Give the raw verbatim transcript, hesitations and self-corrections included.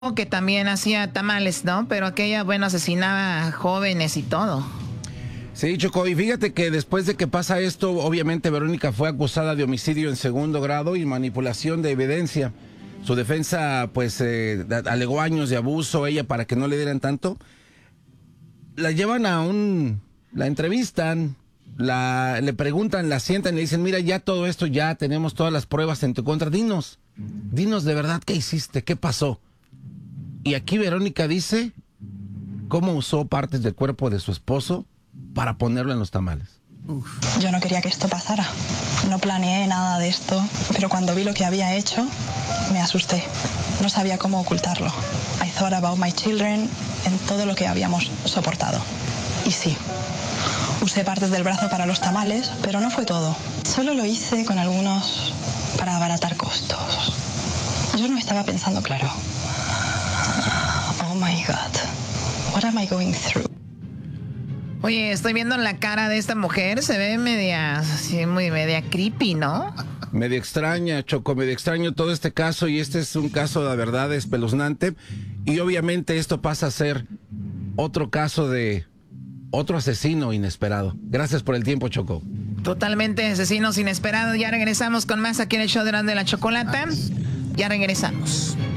que también hacía tamales, ¿no? Pero aquella, bueno, asesinaba a jóvenes y todo. Sí, Choco, y fíjate que después de que pasa esto, obviamente Verónica fue acusada de homicidio en segundo grado y manipulación de evidencia. Su defensa, pues, eh, alegó años de abuso, ella, para que no le dieran tanto. La llevan a un... la entrevistan, la, le preguntan, la sientan y le dicen, mira, ya todo esto, ya tenemos todas las pruebas en tu contra, dinos, dinos de verdad qué hiciste, qué pasó. Y aquí Verónica dice cómo usó partes del cuerpo de su esposo para ponerlo en los tamales. Uf. Yo no quería que esto pasara, no planeé nada de esto, pero cuando vi lo que había hecho, me asusté. No sabía cómo ocultarlo. I thought about my children, en todo lo que habíamos soportado. Y sí, usé partes del brazo para los tamales, pero no fue todo. Solo lo hice con algunos para abaratar costos. Yo no estaba pensando claro. Oh my God, what am I going through? Oye, estoy viendo la cara de esta mujer, se ve media, así, muy media creepy, ¿no? Medio extraña, Choco, medio extraño todo este caso, y este es un caso, la verdad, espeluznante. Y obviamente esto pasa a ser otro caso de otro asesino inesperado. Gracias por el tiempo, Choco. Totalmente asesinos inesperados. Ya regresamos con más aquí en el show de la, de la Chocolata. Ya regresamos.